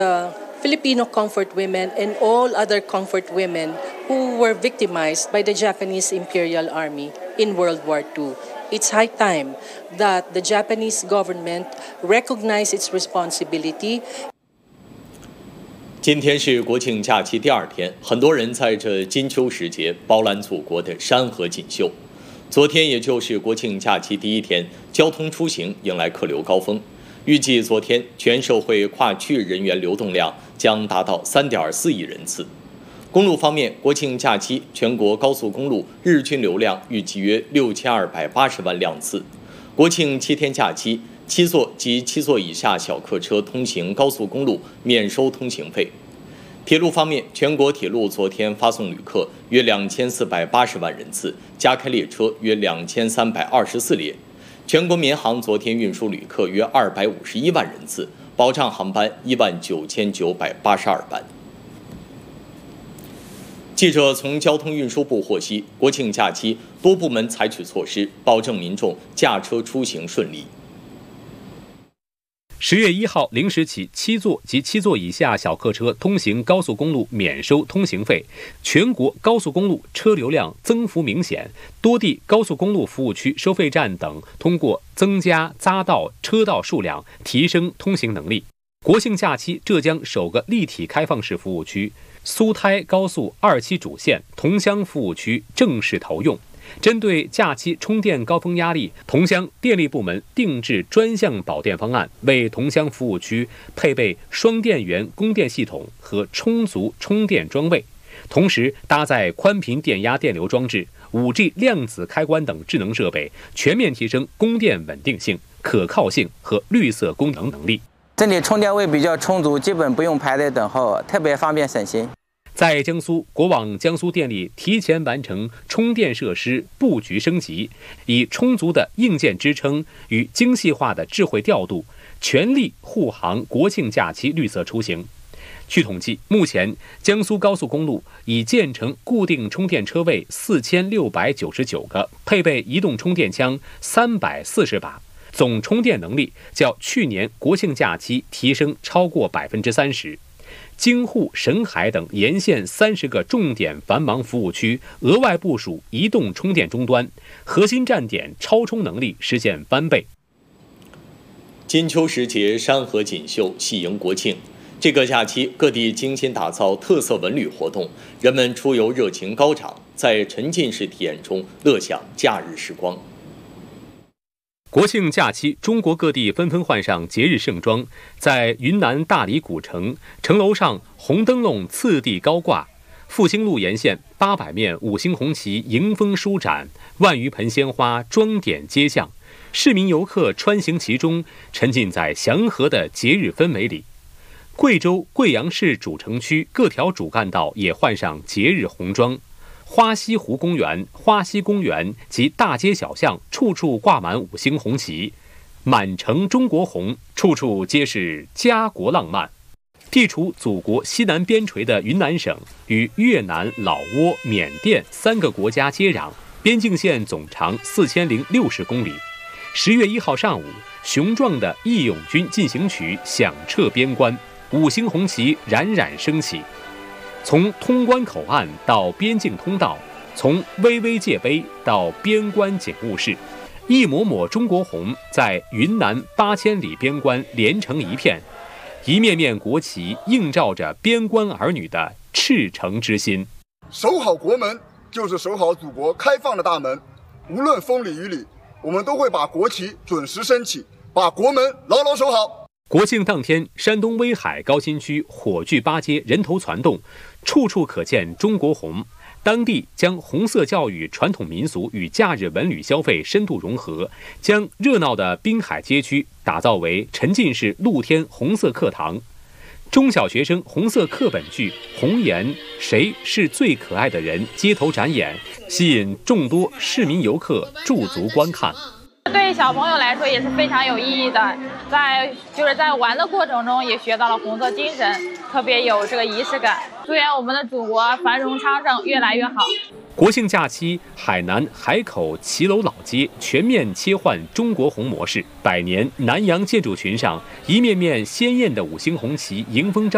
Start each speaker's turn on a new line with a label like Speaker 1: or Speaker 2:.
Speaker 1: Filipino comfort women and all other comfort women who were victimized by the Japanese Imperial Army in World War II. It's high time that the Japanese government recognize its responsibility.
Speaker 2: 今天是国庆假期第2天，很多人在这金秋时节饱览祖国的山河锦绣。昨天也就是国庆假期第1天，交通出行迎来客流高峰。预计昨天全社会跨区域人员流动量将达到3.4亿人次。公路方面，国庆假期全国高速公路日均流量预计约6280万辆次。国庆7天假期，7座及7座以下小客车通行高速公路免收通行费。铁路方面，全国铁路昨天发送旅客约2480万人次，加开列车约2324列。全国民航昨天运输旅客约251万人次，保障航班19982班。记者从交通运输部获悉，国庆假期多部门采取措施，保证民众驾车出行顺利。
Speaker 3: 10月1号0时起，7座及7座以下小客车通行高速公路免收通行费。全国高速公路车流量增幅明显，多地高速公路服务区、收费站等通过增加匝道、车道数量，提升通行能力。国庆假期，浙江首个立体开放式服务区苏台高速2期主线桐乡服务区正式投用。针对假期充电高峰压力，桐乡电力部门定制专项保电方案，为桐乡服务区配备双电源供电系统和充足充电桩位，同时搭载宽频电压电流装置、5G 量子开关等智能设备，全面提升供电稳定性、可靠性和绿色功能能力。
Speaker 4: 这里充电位比较充足，基本不用排队等候，特别方便省心。
Speaker 3: 在江苏，国网江苏电力提前完成充电设施布局升级，以充足的硬件支撑与精细化的智慧调度，全力护航国庆假期绿色出行。据统计，目前江苏高速公路已建成固定充电车位4699个，配备移动充电枪340把，总充电能力较去年国庆假期提升超过30%。京沪、沈海等沿线30个重点繁忙服务区额外部署移动充电终端，核心站点超充能力实现翻倍。
Speaker 2: 金秋时节，山河锦绣，喜迎国庆。这个假期，各地精心打造特色文旅活动，人们出游热情高涨，在沉浸式体验中乐享假日时光。
Speaker 3: 国庆假期，中国各地纷纷换上节日盛装。在云南大理古城，城楼上红灯笼次第高挂；复兴路沿线800面5星红旗迎风舒展，万余盆鲜花装点街巷。市民游客穿行其中，沉浸在祥和的节日氛围里。贵州贵阳市主城区各条主干道也换上节日红装。花溪湖公园、花溪公园及大街小巷，处处挂满5星红旗，满城中国红，处处皆是家国浪漫。地处祖国西南边陲的云南省，与越南、老挝、缅甸3个国家接壤，边境线总长4060公里。10月1号上午，雄壮的义勇军进行曲响彻边关，5星红旗冉冉升起。从通关口岸到边境通道，从巍巍界碑到边关警务室，一抹抹中国红在云南8000里边关连成一片，一面面国旗映照着边关儿女的赤诚之心。
Speaker 5: 守好国门，就是守好祖国开放的大门。无论风里雨里，我们都会把国旗准时升起，把国门牢牢守好。
Speaker 3: 国庆当天，山东威海高新区火炬八街人头攒动，处处可见中国红。当地将红色教育传统民俗与假日文旅消费深度融合，将热闹的滨海街区打造为沉浸式露天红色课堂。中小学生红色课本剧《红颜谁是最可爱的人》街头展演，吸引众多市民游客驻足观看。
Speaker 6: 对小朋友来说也是非常有意义的，在玩的过程中也学到了红色精神，特别有这个仪式感。祝愿我们的祖国繁荣昌盛，越来越好。
Speaker 3: 国庆假期，海南海口骑楼老街全面切换中国红模式，百年南洋建筑群上一面面鲜艳的5星红旗迎风招